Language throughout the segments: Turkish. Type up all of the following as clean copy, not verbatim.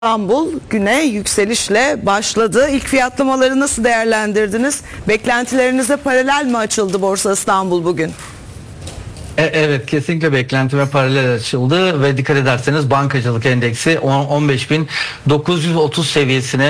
İstanbul güne yükselişle başladı. İlk fiyatlamaları nasıl değerlendirdiniz? Beklentilerinize paralel mi açıldı Borsa İstanbul bugün? Evet, kesinlikle beklentime paralel açıldı ve dikkat ederseniz bankacılık endeksi 15.930 seviyesine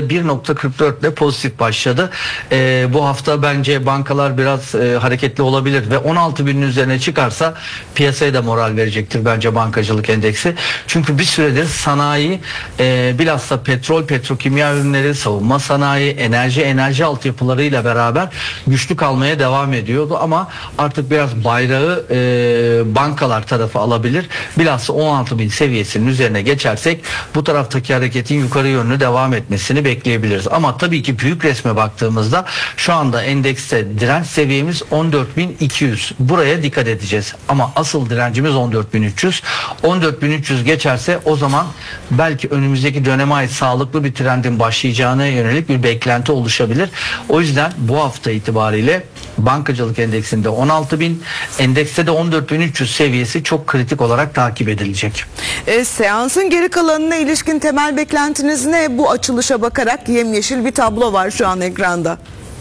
%1.44 ile pozitif başladı. Bu hafta bence bankalar biraz hareketli olabilir ve 16.000'in üzerine çıkarsa piyasaya da moral verecektir bence bankacılık endeksi. Çünkü bir süredir sanayi, bilhassa petrokimya ürünleri, savunma sanayi, enerji altyapılarıyla beraber güçlü kalmaya devam ediyordu ama artık biraz bayrağı bankalar tarafı alabilir. Bilhassa 16.000 seviyesinin üzerine geçersek bu taraftaki hareketin yukarı yönlü devam etmesini bekleyebiliriz. Ama tabii ki büyük resme baktığımızda şu anda endekste direnç seviyemiz 14.200. Buraya dikkat edeceğiz. Ama asıl direncimiz 14.300. 14.300 geçerse o zaman belki önümüzdeki döneme ait sağlıklı bir trendin başlayacağına yönelik bir beklenti oluşabilir. O yüzden bu hafta itibariyle bankacılık endeksinde 16.000, endekste de 14.300 seviyesi çok kritik olarak takip edilecek. Seansın geri kalanına ilişkin temel beklentiniz ne? Bu açılışa bakarak yemyeşil bir tablo var şu an ekranda.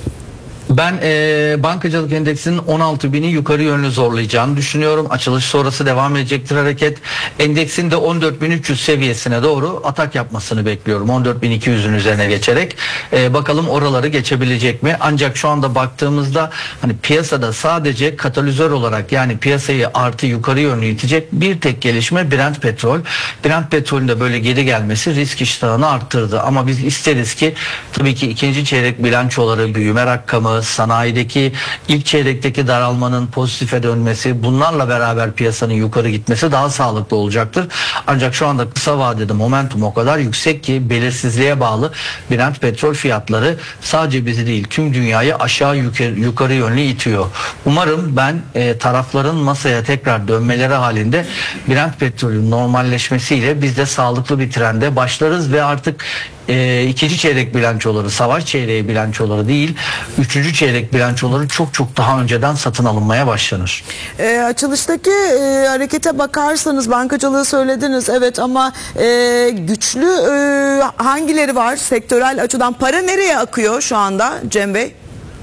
Ben bankacılık endeksinin 16.000'i yukarı yönlü zorlayacağını düşünüyorum. Açılış sonrası devam edecektir hareket. Endeksin de 14.300 seviyesine doğru atak yapmasını bekliyorum. 14.200'ün üzerine geçerek. Bakalım oraları geçebilecek mi? Ancak şu anda baktığımızda hani piyasada sadece katalizör olarak, yani piyasayı artı yukarı yönlü itecek bir tek gelişme Brent petrol. Brent petrolün de böyle geri gelmesi risk iştahını arttırdı. Ama biz isteriz ki tabii ki ikinci çeyrek bilançoları, büyüme rakamı, sanayideki ilk çeyrekteki daralmanın pozitife dönmesi, bunlarla beraber piyasanın yukarı gitmesi daha sağlıklı olacaktır. Ancak şu anda kısa vadede momentum o kadar yüksek ki belirsizliğe bağlı Brent petrol fiyatları sadece bizi değil tüm dünyayı aşağı yukarı yönlü itiyor. Umarım ben tarafların masaya tekrar dönmeleri halinde Brent petrolün normalleşmesiyle biz de sağlıklı bir trende başlarız ve artık ikinci çeyrek bilançoları, savaş çeyreği bilançoları değil, üçüncü çeyrek bilançoları çok daha önceden satın alınmaya başlanır. Açılıştaki harekete bakarsanız bankacılığı söylediniz, evet, ama güçlü hangileri var sektörel açıdan? Para nereye akıyor şu anda Cem Bey?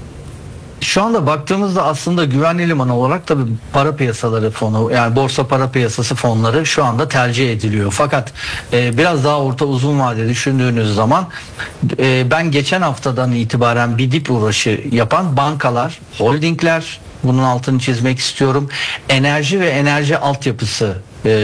Şu anda baktığımızda aslında güvenli liman olarak tabii para piyasaları fonu, yani borsa para piyasası fonları şu anda tercih ediliyor. Fakat biraz daha orta uzun vade düşündüğünüz zaman ben geçen haftadan itibaren bir dip uğraşı yapan bankalar, holdingler, bunun altını çizmek istiyorum, enerji ve enerji altyapısı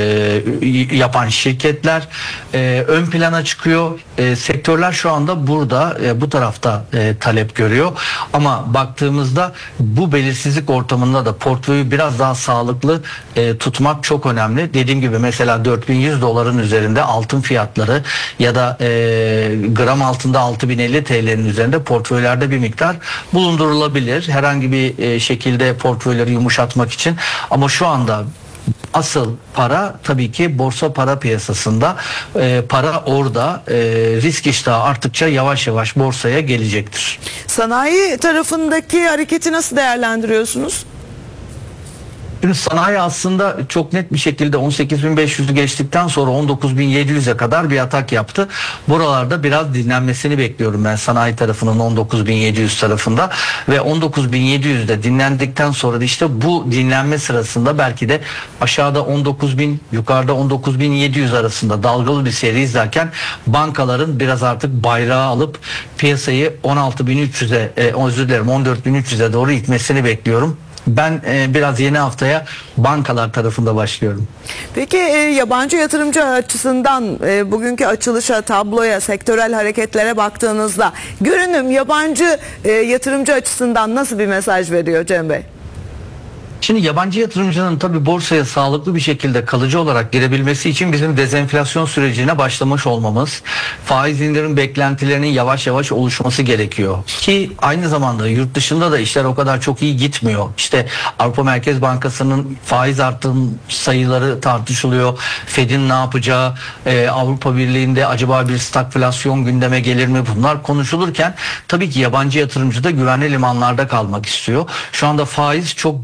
yapan şirketler ön plana çıkıyor. Sektörler şu anda burada bu tarafta talep görüyor. Ama baktığımızda bu belirsizlik ortamında da portföyü biraz daha sağlıklı tutmak çok önemli. Dediğim gibi mesela 4.100 doların üzerinde altın fiyatları ya da gram altında 6.050 TL'nin üzerinde portföylerde bir miktar bulundurulabilir. Herhangi bir şekilde portföyleri yumuşatmak için. Ama şu anda asıl para tabii ki borsa para piyasasında, para orada, risk iştahı arttıkça yavaş yavaş borsaya gelecektir. Sanayi tarafındaki hareketi nasıl değerlendiriyorsunuz? Şimdi sanayi aslında çok net bir şekilde 18.500'ü geçtikten sonra 19.700'e kadar bir atak yaptı. Buralarda biraz dinlenmesini bekliyorum ben sanayi tarafının 19.700 tarafında ve 19.700'de dinlendikten sonra da işte bu dinlenme sırasında belki de aşağıda 19.000, yukarıda 19.700 arasında dalgalı bir seri izlerken bankaların biraz artık bayrağı alıp piyasayı 16.300'e, özür dilerim 14.300'e doğru itmesini bekliyorum. Ben biraz yeni haftaya bankalar tarafında başlıyorum. Peki yabancı yatırımcı açısından bugünkü açılışa, tabloya, sektörel hareketlere baktığınızda görünüm yabancı yatırımcı açısından nasıl bir mesaj veriyor Cem Bey? Şimdi yabancı yatırımcının tabii borsaya sağlıklı bir şekilde kalıcı olarak girebilmesi için bizim dezenflasyon sürecine başlamış olmamız, faiz indirim beklentilerinin yavaş yavaş oluşması gerekiyor. Ki aynı zamanda yurt dışında da işler o kadar çok iyi gitmiyor. İşte Avrupa Merkez Bankası'nın faiz artım sayıları tartışılıyor. Fed'in ne yapacağı, Avrupa Birliği'nde acaba bir stagflasyon gündeme gelir mi? Bunlar konuşulurken tabii ki yabancı yatırımcı da güvenli limanlarda kalmak istiyor. Şu anda faiz çok cazip.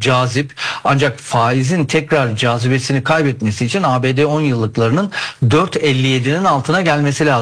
düşebilir. Ancak faizin tekrar cazibesini kaybetmesi için ABD 10 yıllıklarının 4.57'nin altına gelmesi lazım.